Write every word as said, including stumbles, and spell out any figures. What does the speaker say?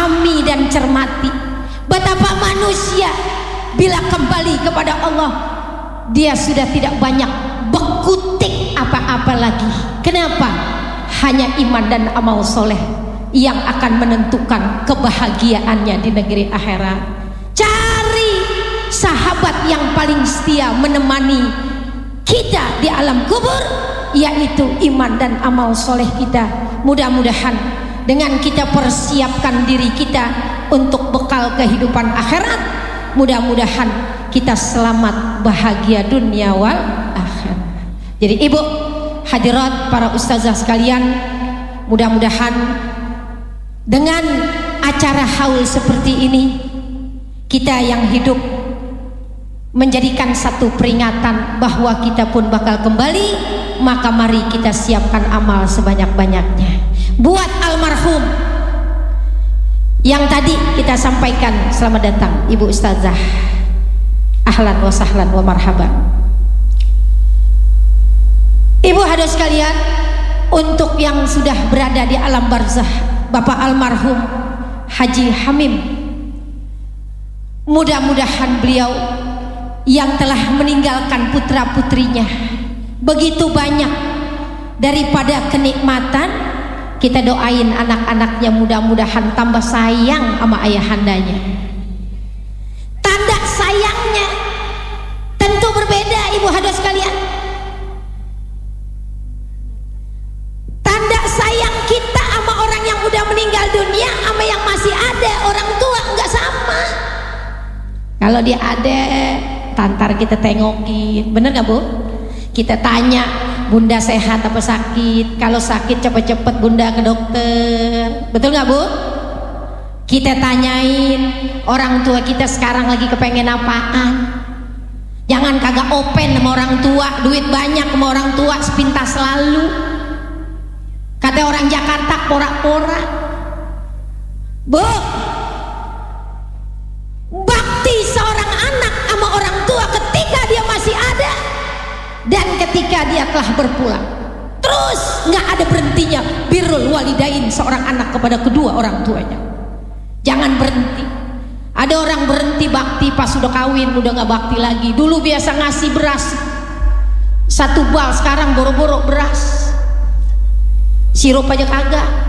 pahami dan cermati betapa manusia bila kembali kepada Allah dia sudah tidak banyak berkutik apa-apa lagi. Kenapa? Hanya iman dan amal soleh yang akan menentukan kebahagiaannya di negeri akhirat. Cari sahabat yang paling setia menemani kita di alam kubur, yaitu iman dan amal soleh kita. Mudah-mudahan dengan kita persiapkan diri kita untuk bekal kehidupan akhirat, mudah-mudahan kita selamat bahagia dunia wal akhirat. Jadi ibu hadirat, para ustazah sekalian, mudah-mudahan dengan acara haul seperti ini kita yang hidup menjadikan satu peringatan bahwa kita pun bakal kembali. Maka mari kita siapkan amal sebanyak-banyaknya buat almarhum yang tadi kita sampaikan. Selamat datang ibu ustazah, ahlan wa sahlan wa marhaban. Ibu hadirin sekalian, untuk yang sudah berada di alam barzah, Bapak almarhum Haji Hamim, mudah-mudahan beliau yang telah meninggalkan putra-putrinya begitu banyak daripada kenikmatan, kita doain anak-anaknya mudah-mudahan tambah sayang sama ayahandanya. Tanda sayangnya tentu berbeda ibu hadirin sekalian. Tanda sayang kita sama orang yang udah meninggal dunia sama yang masih ada orang tua nggak sama. Kalau dia ada, tantar kita tengokin, bener nggak bu? Kita tanya, bunda sehat apa sakit? Kalau sakit cepet-cepet bunda ke dokter, betul nggak bu? Kita tanyain orang tua kita sekarang lagi kepengen apaan. Jangan kagak open sama orang tua, duit banyak sama orang tua sepintas selalu. Kata orang Jakarta porak-porak. Bu, bakti seorang anak sama orang tua ketika dia masih ada dan ketika dia telah berpulang, terus nggak ada berhentinya birrul walidain seorang anak kepada kedua orang tuanya. Jangan berhenti. Ada orang berhenti bakti pas sudah kawin, udah nggak bakti lagi. Dulu biasa ngasih beras satu bal, sekarang boro-boro beras, sirup aja kagak.